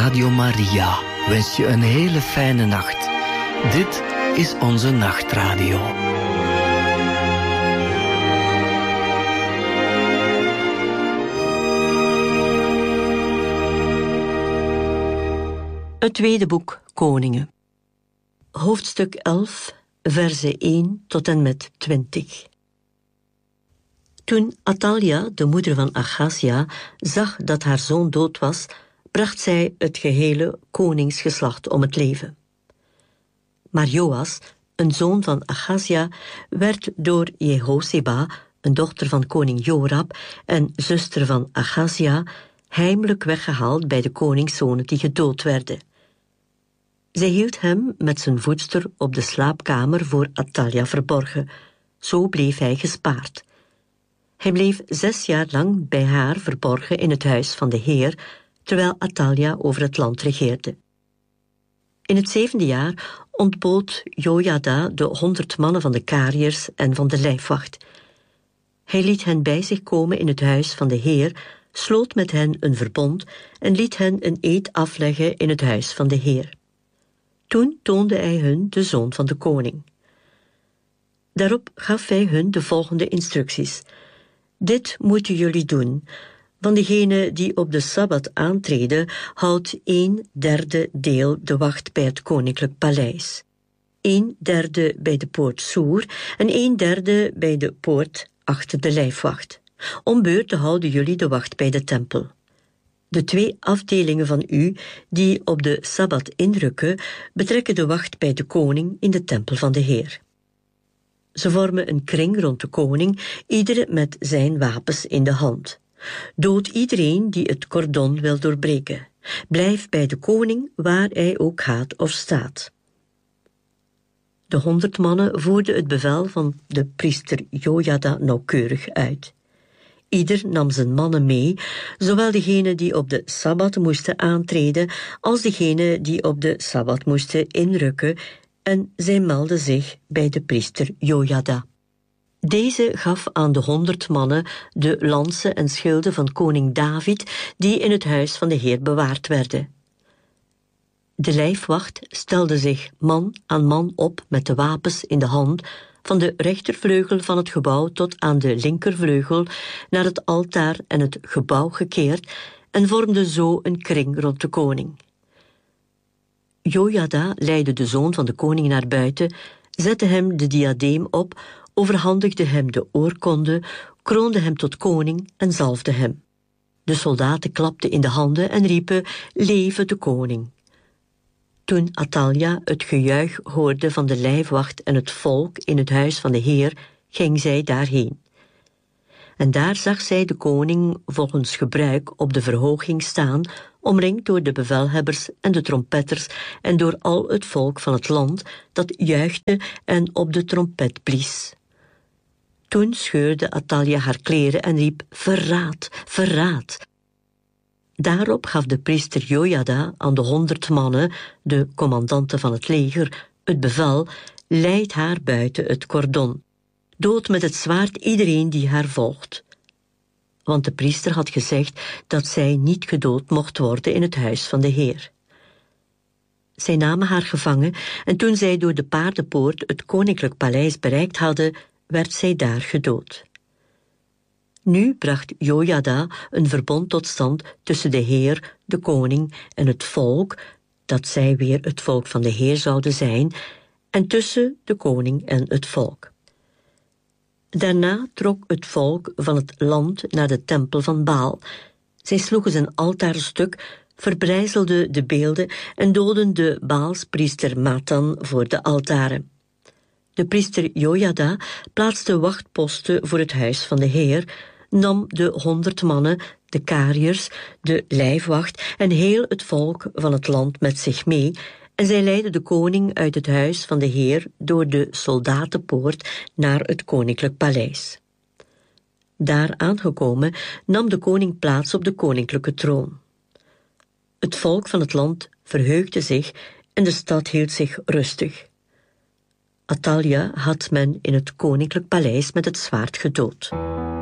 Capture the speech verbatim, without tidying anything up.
Radio Maria wens je een hele fijne nacht. Dit is onze nachtradio. Het tweede boek Koningen. Hoofdstuk elf, verse één tot en met twintig. Toen Athalia, de moeder van Achazia, zag dat haar zoon dood was, bracht zij het gehele koningsgeslacht om het leven. Maar Joas, een zoon van Achazia, werd door Jehosheba, een dochter van koning Jorab en zuster van Achazia, heimelijk weggehaald bij de koningszonen die gedood werden. Zij hield hem met zijn voedster op de slaapkamer voor Athalia verborgen. Zo bleef hij gespaard. Hij bleef zes jaar lang bij haar verborgen in het huis van de Heer, terwijl Athalia over het land regeerde. In het zevende jaar ontbood Jojada de honderd mannen van de Kariërs en van de lijfwacht. Hij liet hen bij zich komen in het huis van de Heer, sloot met hen een verbond en liet hen een eed afleggen in het huis van de Heer. Toen toonde hij hun de zoon van de koning. Daarop gaf hij hun de volgende instructies. Dit moeten jullie doen. Van degenen die op de Sabbat aantreden, houdt een derde deel de wacht bij het koninklijk paleis. Een derde bij de poort Soer en een derde bij de poort achter de lijfwacht. Om beurt houden jullie de wacht bij de tempel. De twee afdelingen van u die op de Sabbat inrukken, betrekken de wacht bij de koning in de tempel van de Heer. Ze vormen een kring rond de koning, ieder met zijn wapens in de hand. Dood iedereen die het cordon wil doorbreken. Blijf bij de koning waar hij ook gaat of staat. De honderd mannen voerden het bevel van de priester Jojada nauwkeurig uit. Ieder nam zijn mannen mee, zowel degenen die op de Sabbat moesten aantreden, als degenen die op de Sabbat moesten inrukken, en zij meldden zich bij de priester Jojada. Deze gaf aan de honderd mannen de lansen en schilden van koning David, die in het huis van de Heer bewaard werden. De lijfwacht stelde zich man aan man op met de wapens in de hand, van de rechtervleugel van het gebouw tot aan de linkervleugel, naar het altaar en het gebouw gekeerd, en vormde zo een kring rond de koning. Jojada leidde de zoon van de koning naar buiten, zette hem de diadeem op, overhandigde hem de oorkonde, kroonde hem tot koning en zalfde hem. De soldaten klapten in de handen en riepen: Leve de koning! Toen Athalia het gejuich hoorde van de lijfwacht en het volk in het huis van de Heer, ging zij daarheen. En daar zag zij de koning volgens gebruik op de verhoging staan, omringd door de bevelhebbers en de trompetters en door al het volk van het land, dat juichte en op de trompet blies. Toen scheurde Athalia haar kleren en riep: Verraad, verraad! Daarop gaf de priester Jojada aan de honderd mannen, de commandanten van het leger, het bevel: leid haar buiten het cordon. Dood met het zwaard iedereen die haar volgt. Want de priester had gezegd dat zij niet gedood mocht worden in het huis van de Heer. Zij namen haar gevangen en toen zij door de paardenpoort het koninklijk paleis bereikt hadden, werd zij daar gedood. Nu bracht Jojada een verbond tot stand tussen de Heer, de koning en het volk, dat zij weer het volk van de Heer zouden zijn, en tussen de koning en het volk. Daarna trok het volk van het land naar de tempel van Baal. Zij sloegen zijn altaar stuk, verbrijzelden de beelden en doodden de Baalspriester Matan voor de altaren. De priester Jojada plaatste wachtposten voor het huis van de Heer, nam de honderd mannen, de Kariërs, de lijfwacht en heel het volk van het land met zich mee, en zij leidden de koning uit het huis van de Heer door de soldatenpoort naar het koninklijk paleis. Daar aangekomen nam de koning plaats op de koninklijke troon. Het volk van het land verheugde zich en de stad hield zich rustig. Athalia had men in het koninklijk paleis met het zwaard gedood.